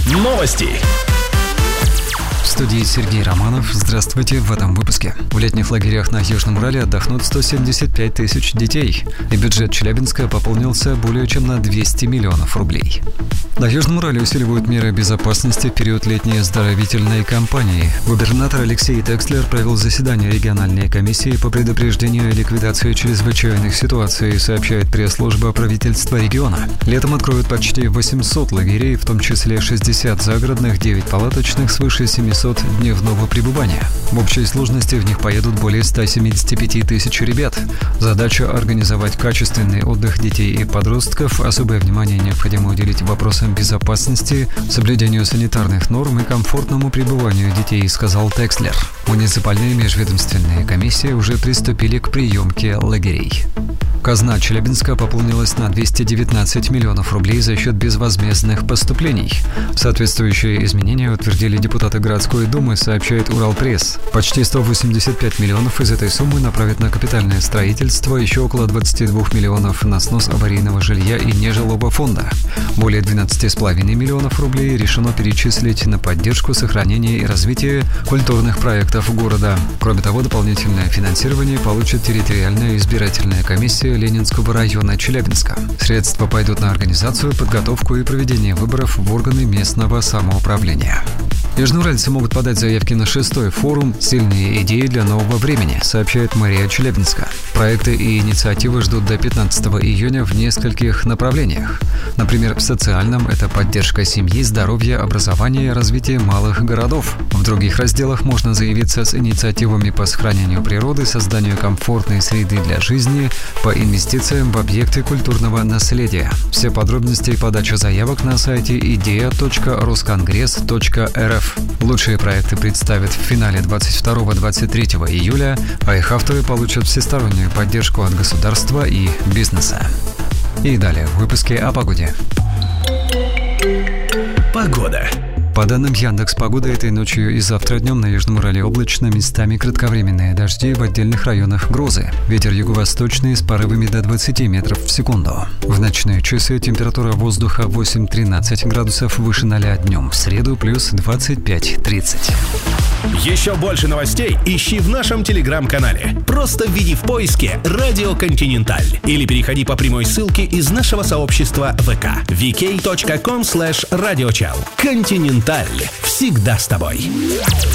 Новости. В студии Сергей Романов. Здравствуйте в этом выпуске. В летних лагерях на Южном Урале отдохнут 175 тысяч детей. И бюджет Челябинска пополнился более чем на 200 миллионов рублей. На Южном Урале усиливают меры безопасности в период летней оздоровительной кампании. Губернатор Алексей Текслер провел заседание региональной комиссии по предупреждению и ликвидации чрезвычайных ситуаций, сообщает пресс-служба правительства региона. Летом откроют почти 800 лагерей, в том числе 60 загородных, 9 палаточных, свыше 700 дневного пребывания. В общей сложности в них поедут более 175 тысяч ребят. Задача – организовать качественный отдых детей и подростков. Особое внимание необходимо уделить вопросам безопасности, соблюдению санитарных норм и комфортному пребыванию детей, сказал Текслер. Муниципальные межведомственные комиссии уже приступили к приемке лагерей. Казна Челябинска пополнилась на 219 миллионов рублей за счет безвозмездных поступлений. Соответствующие изменения утвердили депутаты городской думы, сообщает Уралпресс. Почти 185 миллионов из этой суммы направят на капитальное строительство, еще около 22 миллионов на снос аварийного жилья и нежилого фонда. Более 12,5 миллионов рублей решено перечислить на поддержку, сохранение и развитие культурных проектов города. Кроме того, дополнительное финансирование получит территориальная избирательная комиссия Ленинского района Челябинска. Средства пойдут на организацию, подготовку и проведение выборов в органы местного самоуправления. Южноуральцы могут подать заявки на 6-й форум «Сильные идеи для нового времени», сообщает мэрия Челябинска. Проекты и инициативы ждут до 15 июня в нескольких направлениях. Например, в социальном – это поддержка семьи, здоровья, образования и развития малых городов. В других разделах можно заявиться с инициативами по сохранению природы, созданию комфортной среды для жизни, по инвестициям в объекты культурного наследия. Все подробности и подача заявок на сайте idea.roskoнгресс.рф. Лучшие проекты представят в финале 22-23 июля, а их авторы получат всестороннюю поддержку от государства и бизнеса. И далее в выпуске о погоде. Погода. По данным Яндекс.Погоды, этой ночью и завтра днем на Южном Урале облачно, местами кратковременные дожди, в отдельных районах грозы. Ветер юго-восточный с порывами до 20 метров в секунду. В ночные часы температура воздуха 8-13 градусов выше 0 днем. В среду плюс 25-30. Еще больше новостей ищи в нашем телеграм-канале. Просто введи в поиске «Радио Континенталь» или переходи по прямой ссылке из нашего сообщества ВК vk.com/radiochal. Континенталь. Всегда с тобой.